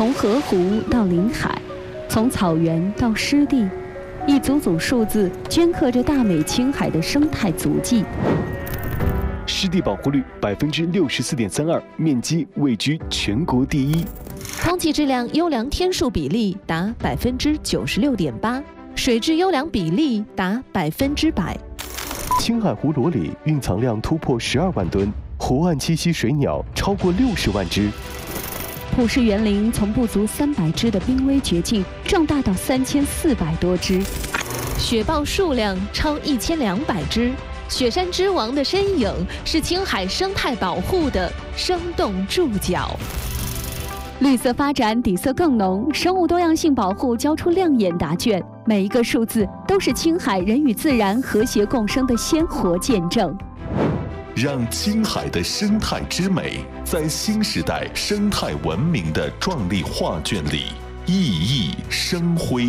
从河湖到临海，从草原到湿地，一组组数字镌刻着大美青海的生态足迹。 湿地保护率64.32%，面积位居全国第一。 空气质量优良天数比例达96.8%，水质优良比例达100%。 青海湖裸里蕴藏量突破12万吨，湖岸栖息水鸟超过60万只。 普氏园林从不足300只的濒危绝境壮大到3400多只， 雪豹数量超1200只。雪山之王的身影是青海生态保护的生动注脚。 绿色发展底色更浓，生物多样性保护交出亮眼答卷。每一个数字都是青海人与自然和谐共生的鲜活见证。 让青海的生态之美在新时代生态文明的壮丽画卷里熠熠生辉。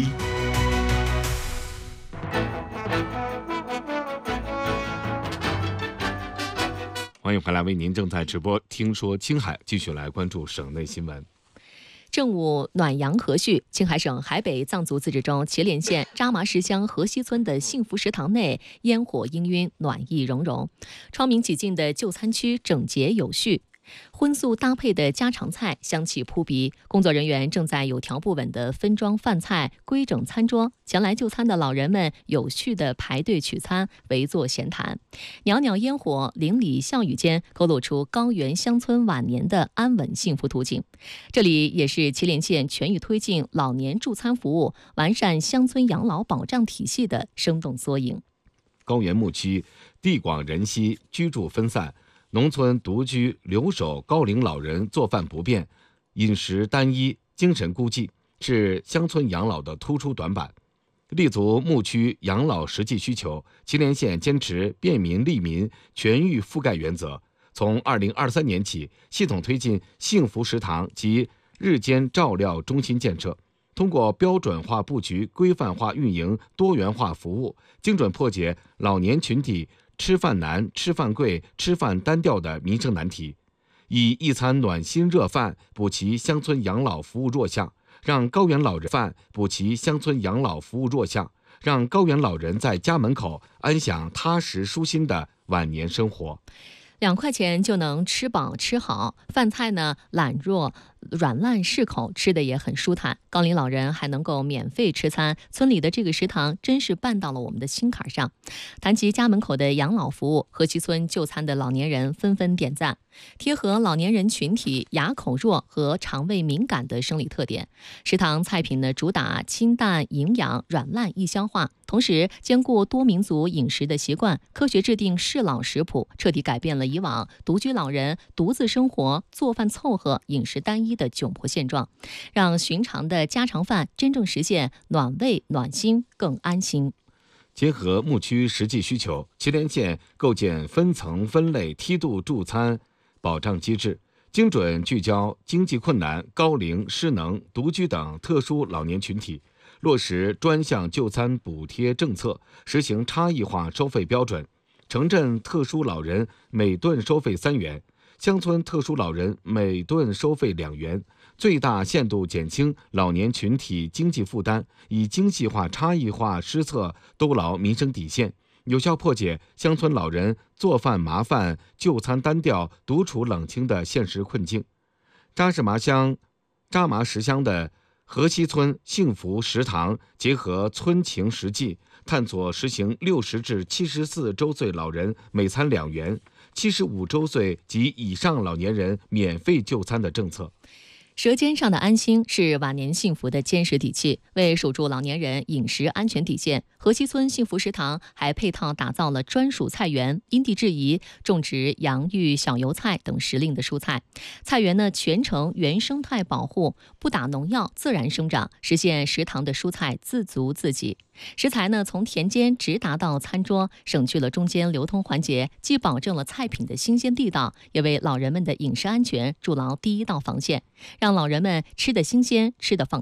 欢迎回来，为您正在直播听说青海，继续来关注省内新闻。 正午暖阳和煦，青海省海北藏族自治州祁连县扎麻石乡河西村的幸福食堂内烟火氤氲，暖意融融，窗明几净的就餐区整洁有序，荤素搭配的家常菜香气扑鼻，工作人员正在有条不紊地分装饭菜，规整餐桌。前来就餐的老人们有序地排队取餐，围坐闲谈。袅袅烟火，邻里笑语间，勾勒出高原乡村晚年的安稳幸福图景。这里也是祁连县全域推进老年助餐服务、完善乡村养老保障体系的生动缩影。 高原牧区地广人稀，居住分散，农村独居留守高龄老人做饭不便，饮食单一，精神孤寂，是乡村养老的突出短板。立足牧区养老实际需求，祁连县坚持便民利民、全域覆盖原则，从2023年起，系统推进幸福食堂及日间照料中心建设，通过标准化布局、规范化运营、多元化服务，精准破解老年群体吃饭难、吃饭贵、吃饭单调的民生难题，以一餐暖心热饭补齐乡村养老服务弱项，让高原老人饭补齐乡村养老服务弱项，让高原老人在家门口安享踏实舒心的晚年生活。 2块钱就能吃饱吃好，饭菜呢懒弱软烂适口，吃的也很舒坦。高龄老人还能够免费吃餐，村里的这个食堂真是办到了我们的心坎上。谈及家门口的养老服务，河西村就餐的老年人纷纷点赞。贴合老年人群体牙口弱和肠胃敏感的生理特点，食堂菜品呢主打清淡营养、软烂易消化，同时兼顾多民族饮食的习惯，科学制定适老食谱，彻底改变了以往独居老人独自生活、做饭凑合、饮食单一的窘迫现状，让寻常的家常饭真正实现暖胃暖心更安心。 结合牧区实际需求，祁连县构建分层分类梯度助餐保障机制，精准聚焦经济困难、高龄、失能、独居等特殊老年群体，落实专项就餐补贴政策，实行差异化收费标准。城镇特殊老人每顿收费3元，乡村特殊老人每顿收费2元，最大限度减轻老年群体经济负担，以精细化、差异化施策兜牢民生底线，有效破解乡村老人做饭麻烦、就餐单调、独处冷清的现实困境。扎麻石乡的河西村幸福食堂结合村情实际，探索实行60至74周岁老人每餐2元、75周岁及以上老年人免费就餐的政策。 舌尖上的安心是晚年幸福的坚实底气。为守住老年人饮食安全底线，河西村幸福食堂还配套打造了专属菜园，因地制宜种植洋芋、小油菜等时令的蔬菜。菜园呢全程原生态保护，不打农药，自然生长，实现食堂的蔬菜自足自给。食材呢从田间直达到餐桌，省去了中间流通环节，既保证了菜品的新鲜地道，也为老人们的饮食安全筑牢第一道防线，让老人们吃得新鲜，吃得放心。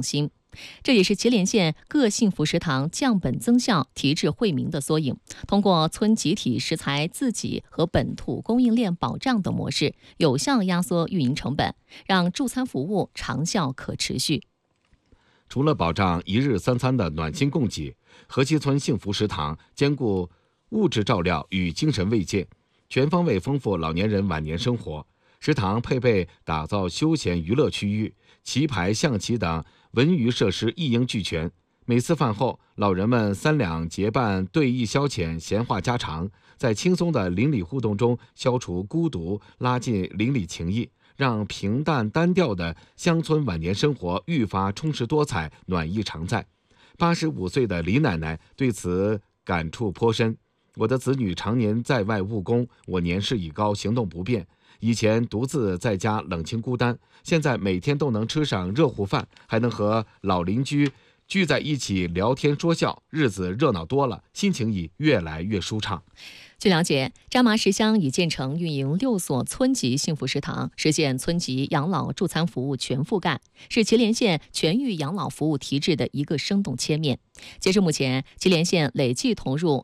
这也是祁连县各幸福食堂降本增效、提质惠民的缩影。通过村集体食材自给和本土供应链保障等模式，有效压缩运营成本，让助餐服务长效可持续。 除了保障一日三餐的暖心供给，河西村幸福食堂兼顾物质照料与精神慰藉，全方位丰富老年人晚年生活。食堂配备打造休闲娱乐区域、棋牌、象棋等文娱设施一应俱全。每次饭后，老人们3两结伴对弈消遣，闲话家常，在轻松的邻里互动中消除孤独，拉近邻里情谊，让平淡单调的乡村晚年生活愈发充实多彩、暖意常在。85岁的李奶奶对此感触颇深。我的子女常年在外务工，我年事已高，行动不便。以前独自在家冷清孤单，现在每天都能吃上热乎饭，还能和老邻居聚在一起聊天说笑，日子热闹多了，心情已越来越舒畅。 据了解，扎麻石乡已建成运营6所村级幸福食堂，实现村级养老助餐服务全覆盖，是祁连县全域养老服务提质的一个生动切面。截至目前，祁连县累计投入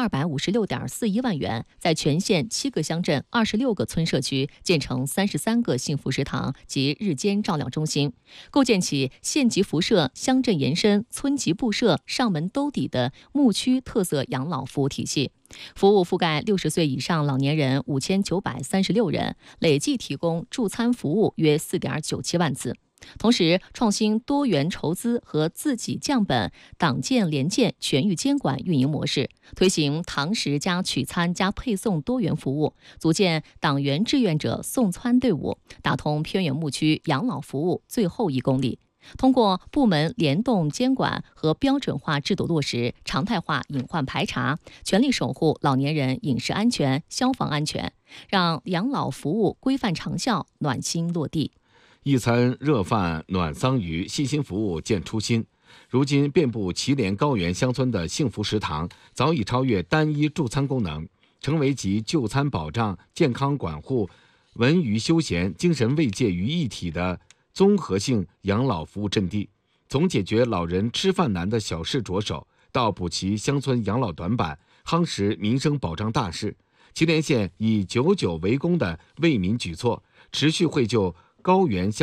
1256.41万元，在全县7个乡镇、26个村社区建成33个幸福食堂及日间照料中心，构建起县级辐射、乡镇延伸、村级布设、上门兜底的牧区特色养老服务体系。服务覆盖60岁以上老年人5936人，累计提供助餐服务约4.97万次。同时，创新多元筹资和自给降本、党建联建全域监管运营模式，推行堂食加取餐加配送多元服务，组建党员志愿者送餐队伍，打通偏远牧区养老服务最后1公里。通过部门联动监管和标准化制度落实，常态化隐患排查，全力守护老年人饮食安全、消防安全，让养老服务规范长效、暖心落地。 一餐热饭暖桑榆，细心服务见初心。如今遍布祁连高原乡村的幸福食堂，早已超越单一助餐功能，成为集就餐保障、健康管护、文娱休闲、精神慰藉于一体的综合性养老服务阵地。从解决老人吃饭难的小事着手，到补齐乡村养老短板，夯实民生保障大事，祁连县以久久为功的为民举措，持续惠就高原乡